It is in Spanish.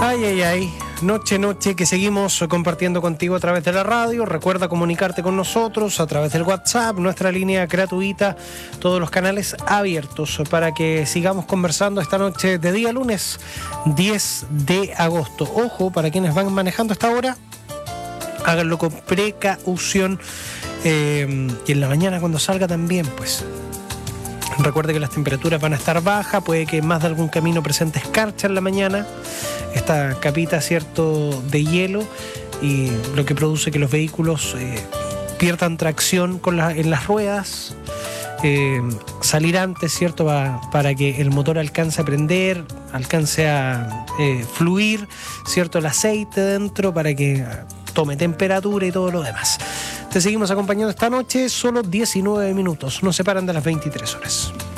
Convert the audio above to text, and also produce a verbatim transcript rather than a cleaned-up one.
Ay, ay, ay, noche, noche que seguimos compartiendo contigo a través de la radio. Recuerda comunicarte con nosotros a través del WhatsApp, nuestra línea gratuita, todos los canales abiertos para que sigamos conversando esta noche de día lunes diez de agosto. Ojo, para quienes van manejando esta hora, háganlo con precaución eh, y en la mañana cuando salga también, pues. Recuerde que las temperaturas van a estar bajas, puede que más de algún camino presente escarcha en la mañana, esta capita, cierto, de hielo, y lo que produce que los vehículos eh, pierdan tracción con la, en las ruedas, eh, salir antes, cierto, va, para que el motor alcance a prender, alcance a eh, fluir, cierto, el aceite dentro para que tome temperatura y todo lo demás. Te seguimos acompañando esta noche, solo diecinueve minutos, nos separan de las veintitrés horas.